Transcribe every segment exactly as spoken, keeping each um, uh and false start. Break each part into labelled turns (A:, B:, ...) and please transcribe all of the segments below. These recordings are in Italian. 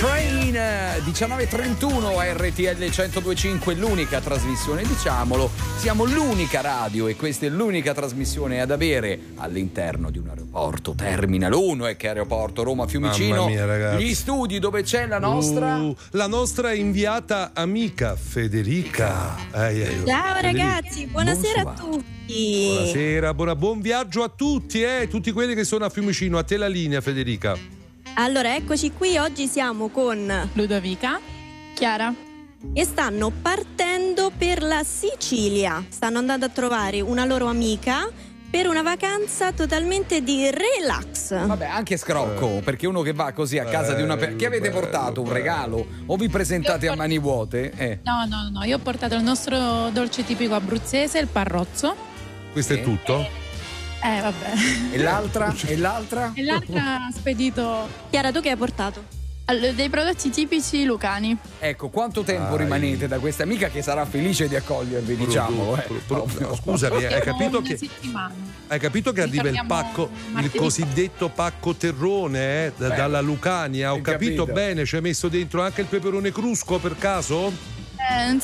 A: Train, diciannove e trentuno a R T L centodue e cinque, l'unica trasmissione, diciamolo, siamo l'unica radio e questa è l'unica trasmissione ad avere all'interno di un aeroporto Terminal uno, e che aeroporto? Roma Fiumicino.
B: Mamma mia, ragazzi.
A: Gli studi dove c'è la nostra
B: uh, la nostra inviata amica Federica. Ehi, ehi,
C: Ciao
B: Federica.
C: Ragazzi, buonasera
A: Bonsoir.
C: a tutti.
B: Buonasera, buona, buon viaggio a tutti, eh, tutti quelli che sono a Fiumicino. A te la linea, Federica.
C: Allora, eccoci qui, oggi siamo con
D: Ludovica, Chiara
C: e stanno partendo per la Sicilia. Stanno andando a trovare una loro amica per una vacanza totalmente di relax.
A: Vabbè, anche scrocco, eh. perché uno che va così a casa bello, di una pe- che avete bello, portato? Un bello. regalo? O vi presentate port- a mani vuote? Eh.
D: No, no, no, io ho portato il nostro dolce tipico abruzzese, il parrozzo.
B: Questo
A: sì.
B: è tutto?
D: Eh, vabbè.
A: E l'altra? E l'altra?
D: E l'altra ha spedito.
C: Chiara, tu che hai portato?
D: Allora, dei prodotti tipici lucani.
A: Ecco, quanto tempo
B: Dai.
A: rimanete da questa amica che sarà felice di accogliervi, diciamo. Eh.
B: Pro, pro, pro, scusami, hai capito
D: una
B: che
D: settimana.
B: hai capito che arriva il pacco, il cosiddetto pacco terrone, eh, da, dalla Lucania. Ho
A: hai
B: capito,
A: capito
B: bene, ci hai messo dentro anche il peperone crusco per caso?
D: Eh, non si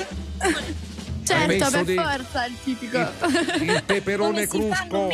D: sente. Certo, per
B: dentro
D: forza il tipico.
B: Il, il peperone crusco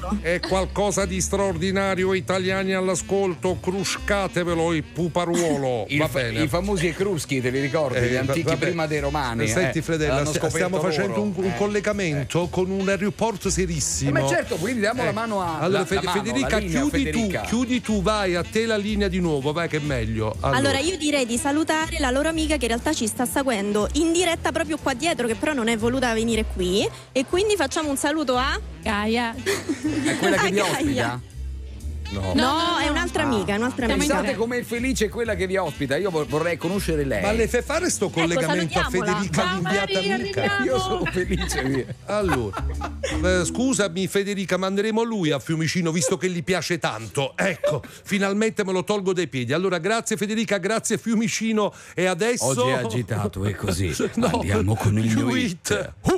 B: è qualcosa di straordinario. Italiani all'ascolto, cruscatevelo il puparuolo.
A: Il,
B: Va bene.
A: I famosi etruschi, te li ricordi?
B: Eh,
A: gli antichi
B: vabbè.
A: prima dei romani.
B: Senti,
A: eh,
B: Fredella, stiamo facendo un, un
A: eh.
B: collegamento eh. con un aeroporto serissimo.
A: Eh, ma certo, quindi diamo eh. la mano a
B: allora,
A: la,
B: Fede,
A: la mano,
B: Federica,
A: la linea,
B: chiudi
A: Federica.
B: tu, chiudi tu, vai a te la linea di nuovo, vai che è meglio.
C: Allora.
B: allora,
C: io direi di salutare la loro amica che in realtà ci sta seguendo in diretta proprio qua dietro, che però non è voluta venire qui, e quindi facciamo un saluto a
D: Gaia.
A: È quella che
C: a
A: vi
C: Gaia.
A: ospita?
C: No,
D: No, no, no.
C: è un'altra amica, è un'altra
D: Siamo
C: amica.
A: Pensate com'è felice quella che vi ospita. Io vorrei conoscere lei.
B: ma le fai fare sto collegamento a
C: salutiamola.
B: Federica,
D: Ciao,
B: l'inviata
D: Maria,
B: amica?
D: arriviamo.
A: Io sono felice. Via.
B: Allora, eh, scusami Federica, manderemo lui a Fiumicino visto che gli piace tanto. Ecco, finalmente me lo tolgo dai piedi. Allora, grazie Federica, grazie Fiumicino. E adesso
A: Oggi è agitato e così
B: no,
A: andiamo con il new hit.